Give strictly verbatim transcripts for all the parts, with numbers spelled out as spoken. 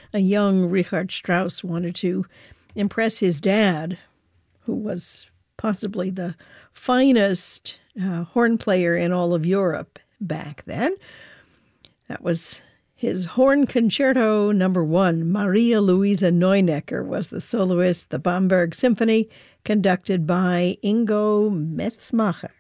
a young Richard Strauss wanted to impress his dad, who was possibly the finest uh, horn player in all of Europe back then. That was his Horn Concerto Number One. Maria Luisa Neunecker was the soloist. The Bamberg Symphony, conducted by Ingo Metzmacher.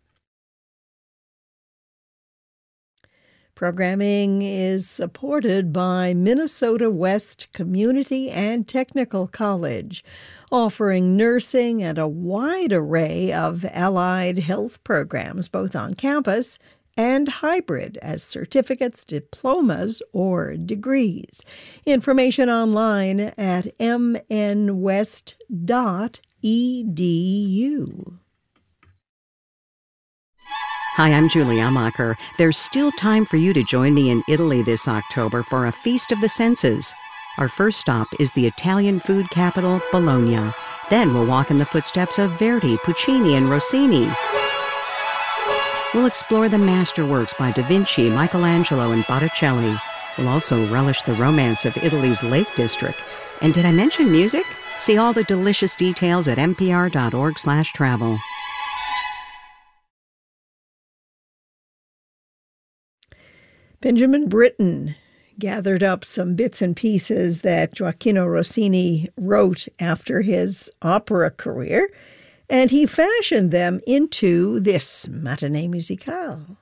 Programming is supported by Minnesota West Community and Technical College, offering nursing and a wide array of allied health programs, both on campus and hybrid as certificates, diplomas, or degrees. Information online at m n west dot e d u. Hi, I'm Julie Amacher. There's still time for you to join me in Italy this October for a Feast of the Senses. Our first stop is the Italian food capital, Bologna. Then we'll walk in the footsteps of Verdi, Puccini, and Rossini. We'll explore the masterworks by Da Vinci, Michelangelo, and Botticelli. We'll also relish the romance of Italy's Lake District. And did I mention music? See all the delicious details at n p r dot org slash travel. Benjamin Britten gathered up some bits and pieces that Gioacchino Rossini wrote after his opera career, and he fashioned them into this Matinée Musicale.